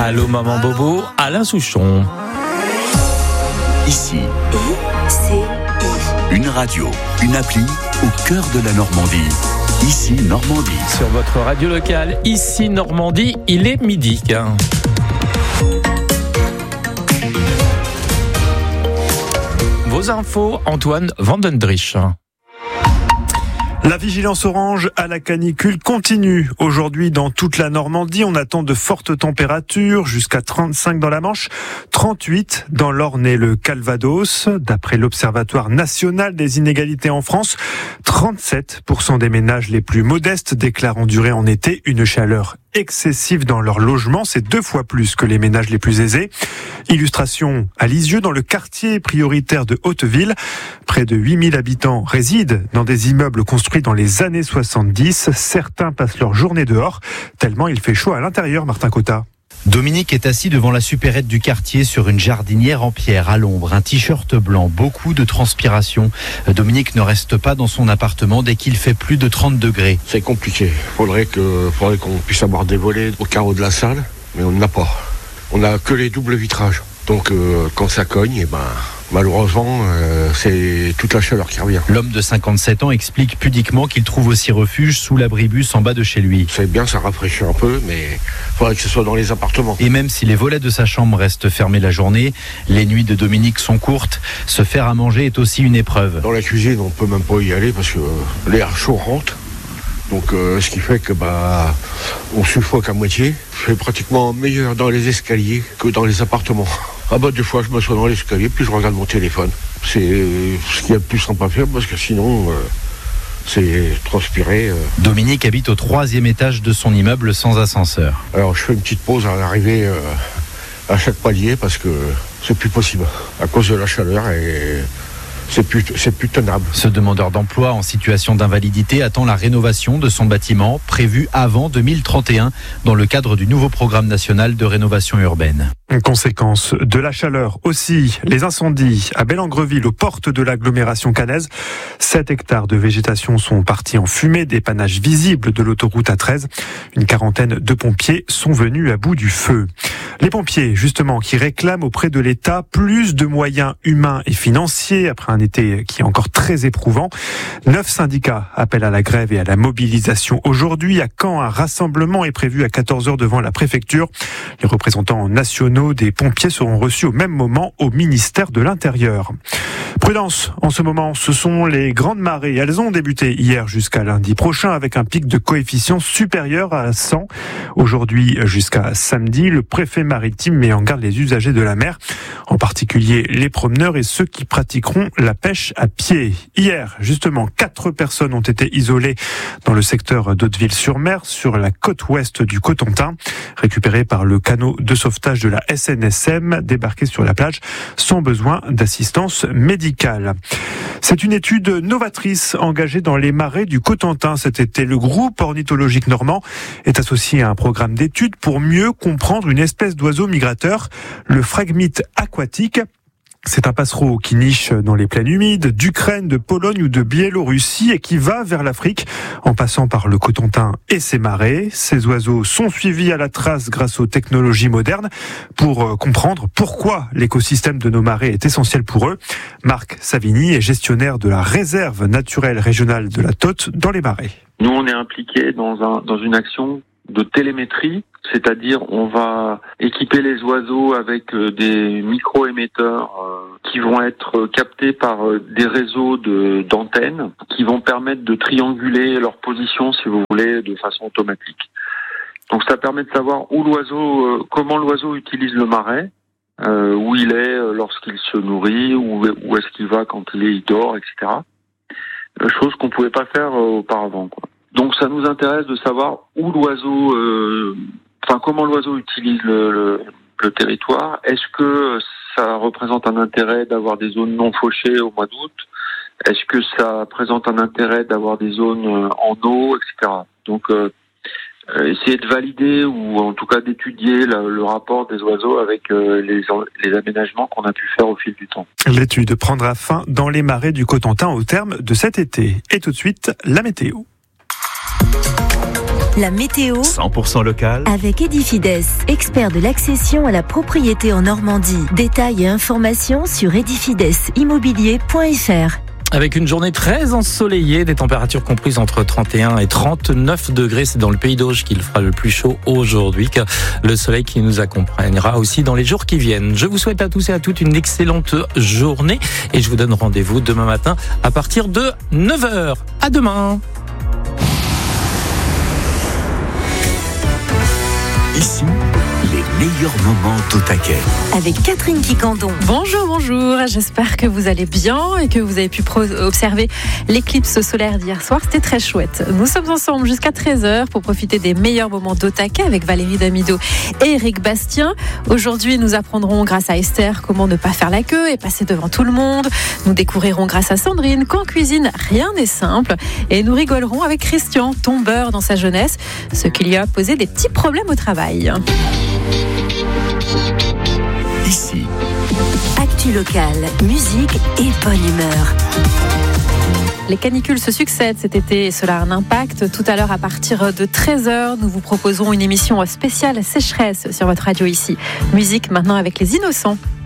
Allô Maman Bobo, Alain Souchon. Ici, une radio, une appli au cœur de la Normandie. Ici Normandie. Sur votre radio locale, ici Normandie, il est midi. Vos infos, Antoine Vandendrich. La vigilance orange à la canicule continue. Aujourd'hui, dans toute la Normandie, on attend de fortes températures, jusqu'à 35 dans la Manche, 38 dans l'Orne et le Calvados. D'après l'Observatoire national des inégalités en France, 37% des ménages les plus modestes déclarent endurer en été une chaleur excessive dans leur logement. C'est 2 fois plus que les ménages les plus aisés. Illustration à Lisieux, dans le quartier prioritaire de Hauteville. Près de 8000 habitants résident dans des immeubles construits dans les années 70. Certains passent leur journée dehors, tellement il fait chaud à l'intérieur, Martin Cotta. Dominique est assis devant la supérette du quartier sur une jardinière en pierre à l'ombre, un t-shirt blanc, beaucoup de transpiration. Dominique ne reste pas dans son appartement dès qu'il fait plus de 30 degrés. C'est compliqué. Faudrait qu'on puisse avoir des volets au carreau de la salle, mais on n'en a pas. On n'a que les doubles vitrages. Donc quand ça cogne, malheureusement, c'est toute la chaleur qui revient. L'homme de 57 ans explique pudiquement qu'il trouve aussi refuge sous l'abribus en bas de chez lui. C'est bien, ça rafraîchit un peu, mais il faudrait que ce soit dans les appartements. Et même si les volets de sa chambre restent fermés la journée, les nuits de Dominique sont courtes. Se faire à manger est aussi une épreuve. Dans la cuisine, on peut même pas y aller parce que l'air chaud rentre. Donc ce qui fait que on suffoque à moitié. C'est pratiquement meilleur dans les escaliers que dans les appartements. Des fois je me sois dans l'escalier puis je regarde mon téléphone. C'est ce qu'il y a de plus simple à faire parce que sinon c'est transpirer. Dominique habite au 3e étage de son immeuble sans ascenseur. Alors je fais une petite pause à l'arrivée à chaque palier parce que c'est plus possible à cause de la chaleur et c'est plus tenable. Ce demandeur d'emploi en situation d'invalidité attend la rénovation de son bâtiment, prévue avant 2031, dans le cadre du nouveau programme national de rénovation urbaine. Conséquence de la chaleur aussi, les incendies à Bellengreville, aux portes de l'agglomération caennaise. 7 hectares de végétation sont partis en fumée, dépannage visible de l'autoroute A13. Une quarantaine de pompiers sont venus à bout du feu. Les pompiers, justement, qui réclament auprès de l'État plus de moyens humains et financiers après un été qui est encore très éprouvant. 9 syndicats appellent à la grève et à la mobilisation aujourd'hui. À Caen, un rassemblement est prévu à 14h devant la préfecture. Les représentants nationaux des pompiers seront reçus au même moment au ministère de l'Intérieur. Prudence, en ce moment, ce sont les grandes marées. Elles ont débuté hier jusqu'à lundi prochain avec un pic de coefficient supérieur à 100. Aujourd'hui jusqu'à samedi, le préfet maritime met en garde les usagers de la mer, en particulier les promeneurs et ceux qui pratiqueront la pêche à pied. Hier, justement, 4 personnes ont été isolées dans le secteur d'Hauteville-sur-Mer, sur la côte ouest du Cotentin, récupérées par le canot de sauvetage de la SNSM, débarquées sur la plage sans besoin d'assistance médicale. C'est une étude novatrice engagée dans les marais du Cotentin cet été. Le groupe ornithologique normand est associé à un programme d'études pour mieux comprendre une espèce d'oiseau migrateur, le phragmite aquatique. C'est un passereau qui niche dans les plaines humides d'Ukraine, de Pologne ou de Biélorussie et qui va vers l'Afrique en passant par le Cotentin et ses marais. Ces oiseaux sont suivis à la trace grâce aux technologies modernes pour comprendre pourquoi l'écosystème de nos marais est essentiel pour eux. Marc Savigny est gestionnaire de la réserve naturelle régionale de la Taute dans les marais. Nous, on est impliqués dans une action de télémétrie, c'est-à-dire on va équiper les oiseaux avec des micro-émetteurs qui vont être captés par des réseaux d'antennes qui vont permettre de trianguler leur position, si vous voulez, de façon automatique. Donc ça permet de savoir où l'oiseau, comment l'oiseau utilise le marais, où il est lorsqu'il se nourrit, où est-ce qu'il va quand il dort, etc. Chose qu'on pouvait pas faire auparavant, quoi. Donc ça nous intéresse de savoir où l'oiseau, comment l'oiseau utilise le territoire. Est-ce que ça représente un intérêt d'avoir des zones non fauchées au mois d'août? Est-ce que ça présente un intérêt d'avoir des zones en eau, etc. Donc essayer de valider ou en tout cas d'étudier le rapport des oiseaux avec les aménagements qu'on a pu faire au fil du temps. L'étude prendra fin dans les marais du Cotentin au terme de cet été. Et tout de suite, la météo. La météo 100% local. avec Edifides, expert de l'accession à la propriété en Normandie. Détails et informations sur edifidesimmobilier.fr. Avec une journée très ensoleillée, des températures comprises entre 31 et 39 degrés. C'est dans le Pays d'Auge qu'il fera le plus chaud aujourd'hui. Le soleil qui nous accompagnera aussi dans les jours qui viennent. Je vous souhaite à tous et à toutes une excellente journée et je vous donne rendez-vous demain matin à partir de 9h. À demain. Ici, les meilleurs moments d'Otaquet. Avec Catherine Quicandon. Bonjour, j'espère que vous allez bien et que vous avez pu observer l'éclipse solaire d'hier soir. C'était très chouette. Nous sommes ensemble jusqu'à 13h pour profiter des meilleurs moments d'Otaquet avec Valérie Damido et Eric Bastien. Aujourd'hui, nous apprendrons grâce à Esther comment ne pas faire la queue et passer devant tout le monde. Nous découvrirons grâce à Sandrine qu'en cuisine, rien n'est simple. Et nous rigolerons avec Christian, tombeur dans sa jeunesse, ce qui lui a posé des petits problèmes au travail. Ici, Actu locale, musique et bonne humeur. Les canicules se succèdent cet été et cela a un impact. Tout à l'heure, à partir de 13h, nous vous proposerons une émission spéciale sécheresse sur votre radio ici. Musique maintenant avec les Innocents.